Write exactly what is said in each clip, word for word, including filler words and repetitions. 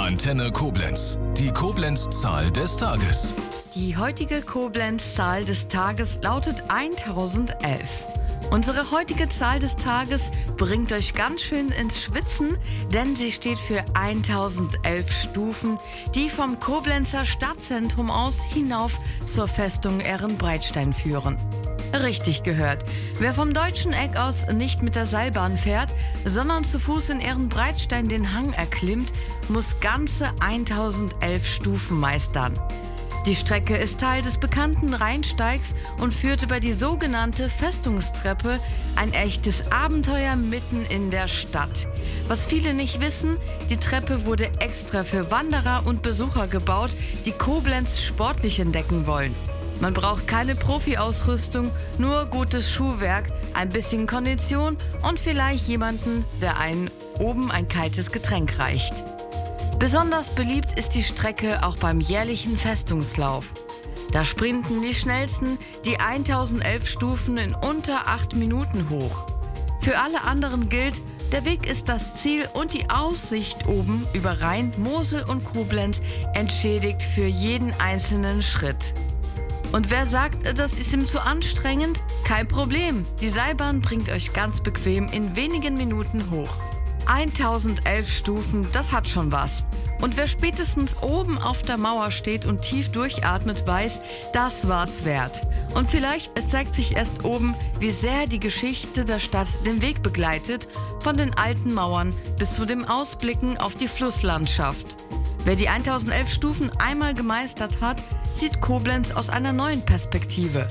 Antenne Koblenz. Die Koblenz-Zahl des Tages. Die heutige Koblenz-Zahl des Tages lautet tausendelf. Unsere heutige Zahl des Tages bringt euch ganz schön ins Schwitzen, denn sie steht für tausendelf Stufen, die vom Koblenzer Stadtzentrum aus hinauf zur Festung Ehrenbreitstein führen. Richtig gehört. Wer vom Deutschen Eck aus nicht mit der Seilbahn fährt, sondern zu Fuß in Ehrenbreitstein den Hang erklimmt, muss ganze tausendelf Stufen meistern. Die Strecke ist Teil des bekannten Rheinsteigs und führt über die sogenannte Festungstreppe, ein echtes Abenteuer mitten in der Stadt. Was viele nicht wissen, die Treppe wurde extra für Wanderer und Besucher gebaut, die Koblenz sportlich entdecken wollen. Man braucht keine Profi-Ausrüstung, nur gutes Schuhwerk, ein bisschen Kondition und vielleicht jemanden, der einen oben ein kaltes Getränk reicht. Besonders beliebt ist die Strecke auch beim jährlichen Festungslauf. Da sprinten die Schnellsten die tausendelf Stufen in unter acht Minuten hoch. Für alle anderen gilt, der Weg ist das Ziel und die Aussicht oben über Rhein, Mosel und Koblenz entschädigt für jeden einzelnen Schritt. Und wer sagt, das ist ihm zu anstrengend? Kein Problem, die Seilbahn bringt euch ganz bequem in wenigen Minuten hoch. tausendelf Stufen, das hat schon was. Und wer spätestens oben auf der Mauer steht und tief durchatmet, weiß, das war's wert. Und vielleicht zeigt sich erst oben, wie sehr die Geschichte der Stadt den Weg begleitet, von den alten Mauern bis zu dem Ausblicken auf die Flusslandschaft. Wer die tausendelf Stufen einmal gemeistert hat, sieht Koblenz aus einer neuen Perspektive.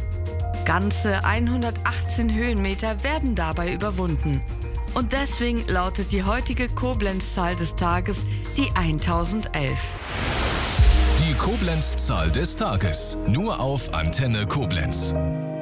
Ganze hundertachtzehn Höhenmeter werden dabei überwunden. Und deswegen lautet die heutige Koblenz-Zahl des Tages die tausendelf. Die Koblenz-Zahl des Tages. Nur auf Antenne Koblenz.